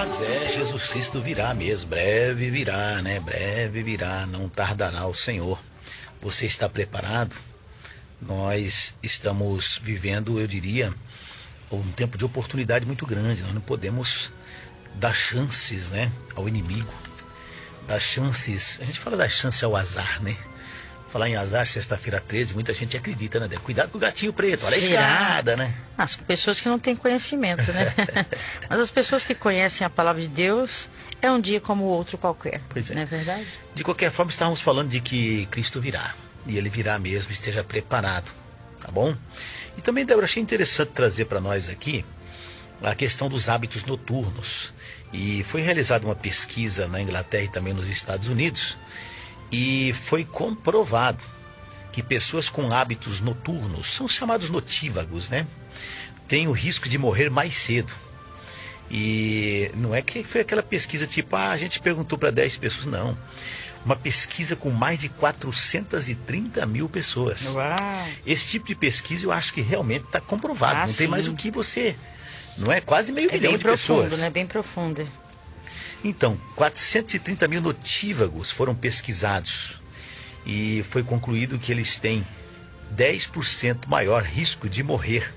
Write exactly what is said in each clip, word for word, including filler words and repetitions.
Amados, é, Jesus Cristo virá mesmo, breve virá, né? Breve virá, não tardará o Senhor. Você está preparado? Nós estamos vivendo, eu diria, um tempo de oportunidade muito grande. Nós não podemos dar chances, né, ao inimigo. Dar chances, a gente fala dar chance ao azar, né? Falar em azar, sexta-feira treze, muita gente acredita, né? Cuidado com o gatinho preto, olha a escada, né? As pessoas que não têm conhecimento, né? Mas as pessoas que conhecem a palavra de Deus, é um dia como o outro qualquer, pois é. Não é verdade? De qualquer forma, estávamos falando de que Cristo virá. E Ele virá mesmo, esteja preparado, tá bom? E também, Débora, achei interessante trazer para nós aqui a questão dos hábitos noturnos. E foi realizada uma pesquisa na Inglaterra e também nos Estados Unidos, e foi comprovado que pessoas com hábitos noturnos, são chamados notívagos, né? Têm o risco de morrer mais cedo. E não é que foi aquela pesquisa tipo, ah, a gente perguntou para dez pessoas, não. Uma pesquisa com mais de quatrocentas e trinta mil pessoas. Uau. Esse tipo de pesquisa eu acho que realmente está comprovado. Ah, não tem sim. mais o que você... Não é? Quase meio é milhão bem de profundo, pessoas. Né? Bem profundo. Então, quatrocentos e trinta mil notívagos foram pesquisados e foi concluído que eles têm dez por cento maior risco de morrer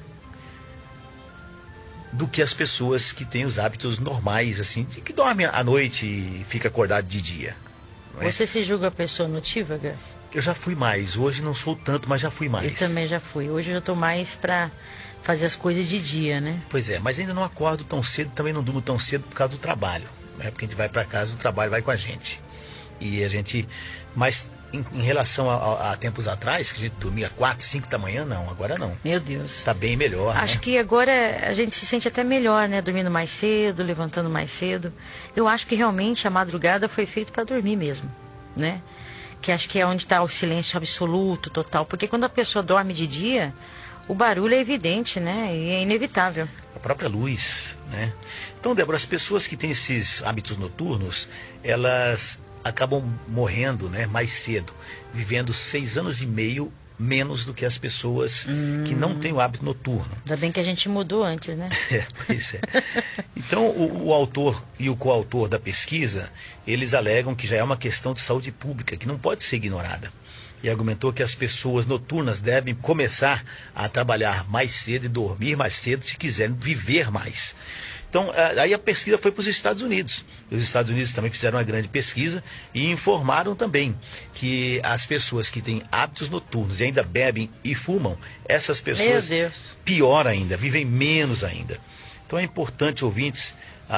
do que as pessoas que têm os hábitos normais, assim, de que dormem à noite e fica acordado de dia. Não é? Você se julga pessoa notívaga? Eu já fui mais, hoje não sou tanto, mas já fui mais. Eu também já fui, hoje eu já estou mais para fazer as coisas de dia, né? Pois é, mas ainda não acordo tão cedo, também não durmo tão cedo por causa do trabalho. Né? Porque a gente vai para casa, o trabalho vai com a gente. E a gente... Mas em, em relação a, a, a tempos atrás, que a gente dormia quatro, cinco da manhã, não, agora não. Meu Deus. Está bem melhor, Acho né? que agora a gente se sente até melhor, né? Dormindo mais cedo, levantando mais cedo. Eu acho que realmente a madrugada foi feita para dormir mesmo, né? Que acho que é onde está o silêncio absoluto, total. Porque quando a pessoa dorme de dia, o barulho é evidente, né? E é inevitável. A própria luz, né? Então, Débora, as pessoas que têm esses hábitos noturnos, elas acabam morrendo, né, mais cedo, vivendo seis anos e meio menos do que as pessoas hum. que não têm o hábito noturno. Ainda bem que a gente mudou antes, né? É, pois é. Então, o, o autor e o coautor da pesquisa, eles alegam que já é uma questão de saúde pública, que não pode ser ignorada. E argumentou que as pessoas noturnas devem começar a trabalhar mais cedo e dormir mais cedo se quiserem viver mais. Então, aí a pesquisa foi para os Estados Unidos. Os Estados Unidos também fizeram uma grande pesquisa e informaram também que as pessoas que têm hábitos noturnos e ainda bebem e fumam, essas pessoas, Meu Deus. pior ainda, vivem menos ainda. Então é importante, ouvintes,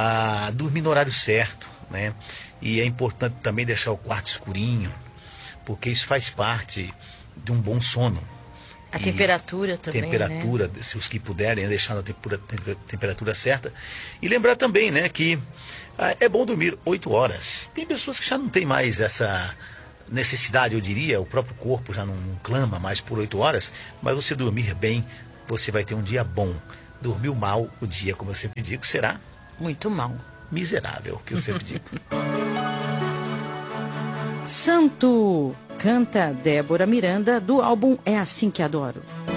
a dormir no horário certo, né? E é importante também deixar o quarto escurinho, porque isso faz parte de um bom sono. A E temperatura também, temperatura, né? Se os que puderem, deixar na temperatura, temperatura certa. E lembrar também, né, que ah, é bom dormir oito horas. Tem pessoas que já não têm mais essa necessidade, eu diria, o próprio corpo já não, não clama mais por oito horas, mas você dormir bem, você vai ter um dia bom. Dormiu mal, o dia, como eu sempre digo, será... Muito mal. Miserável, que eu sempre digo. Santo, canta Débora Miranda, do álbum É Assim Que Adoro.